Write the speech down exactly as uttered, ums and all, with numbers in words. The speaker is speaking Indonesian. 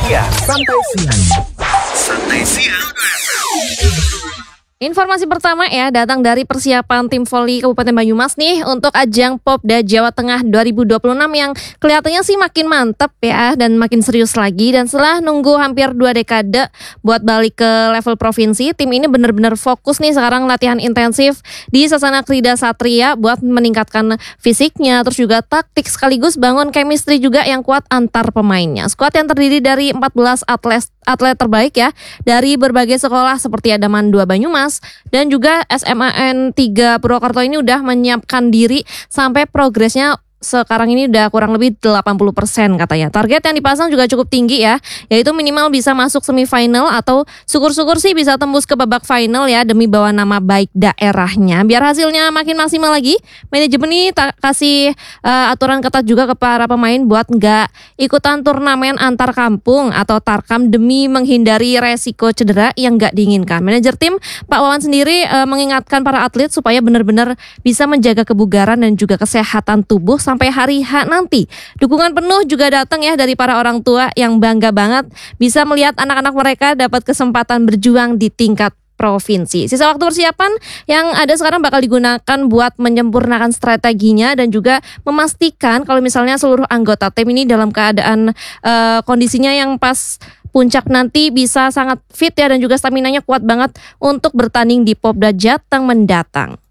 Ya, santai siang. Santai siang. Informasi pertama ya datang dari persiapan tim voli Kabupaten Banyumas nih untuk ajang Popda Jawa Tengah dua ribu dua puluh enam yang kelihatannya sih makin mantep ya dan makin serius lagi. Dan setelah nunggu hampir dua dekade buat balik ke level provinsi, tim ini benar-benar fokus nih sekarang latihan intensif di Sasana Krida Satria buat meningkatkan fisiknya, terus juga taktik sekaligus bangun chemistry juga yang kuat antar pemainnya. Skuad yang terdiri dari empat belas atlet atlet terbaik ya dari berbagai sekolah seperti Adaman dua Banyumas dan juga S M A N tiga Purwokerto ini udah menyiapkan diri sampai progresnya sekarang ini udah kurang lebih delapan puluh persen katanya. Target yang dipasang juga cukup tinggi ya, yaitu minimal bisa masuk semifinal atau syukur-syukur sih bisa tembus ke babak final ya demi bawa nama baik daerahnya. Biar hasilnya makin maksimal lagi, manajemen ini tak kasih uh, aturan ketat juga ke para pemain buat nggak ikutan turnamen antar kampung atau tarkam demi menghindari resiko cedera yang nggak diinginkan. Manajer tim Pak Wawan sendiri uh, mengingatkan para atlet supaya benar-benar bisa menjaga kebugaran dan juga kesehatan tubuh sampai hari H nanti. Dukungan penuh juga datang ya dari para orang tua yang bangga banget bisa melihat anak-anak mereka dapat kesempatan berjuang di tingkat provinsi. Sisa waktu persiapan yang ada sekarang bakal digunakan buat menyempurnakan strateginya dan juga memastikan kalau misalnya seluruh anggota tim ini dalam keadaan uh, kondisinya yang pas puncak nanti bisa sangat fit ya dan juga staminanya kuat banget untuk bertanding di Popda Jateng mendatang.